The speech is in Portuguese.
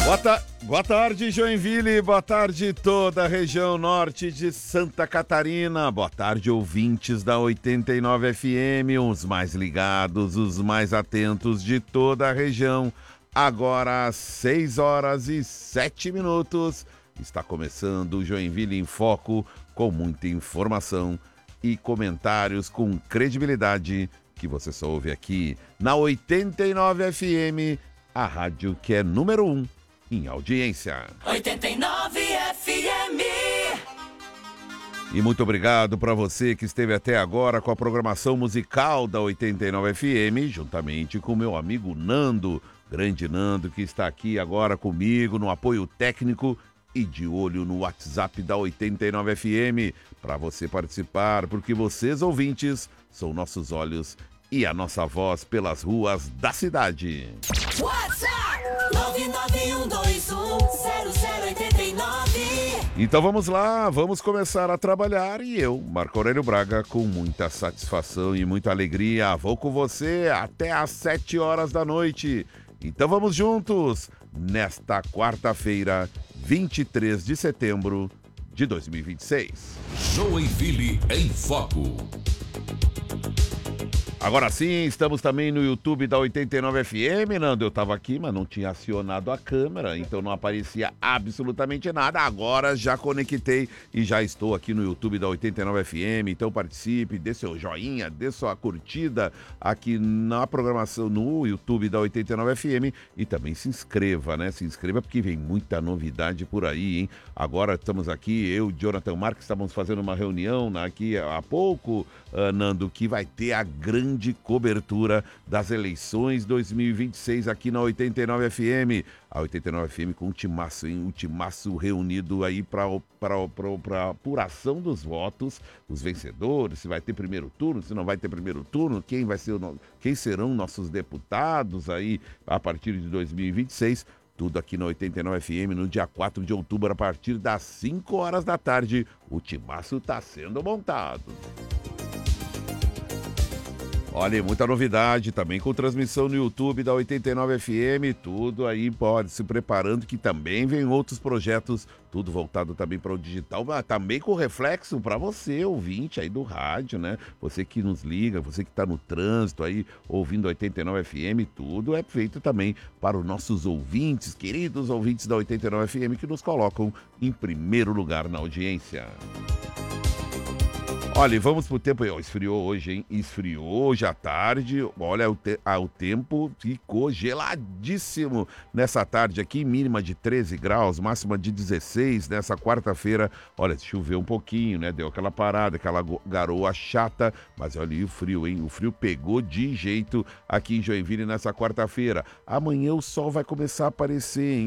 Boa tarde, Joinville. Boa tarde, toda a região norte de Santa Catarina. Boa tarde, ouvintes da 89 FM, os mais ligados, os mais atentos de toda a região. Agora, às 6h07, está começando o Joinville em Foco, com muita informação e comentários com credibilidade, que você só ouve aqui na 89 FM, a rádio que é número 1 em audiência. 89 FM. E muito obrigado para você que esteve até agora com a programação musical da 89 FM, juntamente com meu amigo Nando, grande Nando, que está aqui agora comigo no apoio técnico e de olho no WhatsApp da 89 FM, para você participar, porque vocês, ouvintes, são nossos olhos e a nossa voz pelas ruas da cidade. WhatsApp 991210089. Então vamos lá, vamos começar a trabalhar e eu, Marco Aurélio Braga, com muita satisfação e muita alegria, vou com você até às 7h da noite. Então vamos juntos nesta quarta-feira, 23 de setembro de 2026. Joinville em Foco. Agora sim, estamos também no YouTube da 89 FM, Nando. Eu estava aqui, mas não tinha acionado a câmera, então não aparecia absolutamente nada. Agora já conectei e já estou aqui no YouTube da 89 FM. Então participe, dê seu joinha, dê sua curtida aqui na programação no YouTube da 89 FM e também se inscreva, né? Se inscreva porque vem muita novidade por aí, hein? Agora estamos aqui, eu e Jonathan Marques, estávamos fazendo uma reunião aqui há pouco, Nando, que vai ter a grande cobertura das eleições 2026 aqui na 89 FM. A 89 FM com um timaço, hein? Um timaço reunido aí para apuração dos votos, os vencedores, se vai ter primeiro turno, se não vai ter primeiro turno, quem serão nossos deputados aí a partir de 2026. Tudo aqui na 89 FM no dia 4 de outubro, a partir das 5h da tarde. O timaço está sendo montado. Olha, muita novidade também com transmissão no YouTube da 89 FM, tudo aí pode se preparando que também vem outros projetos, tudo voltado também para o digital, mas também com reflexo para você, ouvinte aí do rádio, né? Você que nos liga, você que está no trânsito aí, ouvindo 89 FM, tudo é feito também para os nossos ouvintes, queridos ouvintes da 89 FM, que nos colocam em primeiro lugar na audiência. Olha, vamos pro tempo. Esfriou hoje, hein? Esfriou hoje à tarde. Olha, o tempo ficou geladíssimo nessa tarde aqui. Mínima de 13 graus, máxima de 16 nessa quarta-feira. Olha, choveu um pouquinho, né? Deu aquela parada, aquela garoa chata. Mas olha aí o frio, hein? O frio pegou de jeito aqui em Joinville nessa quarta-feira. Amanhã o sol vai começar a aparecer, hein?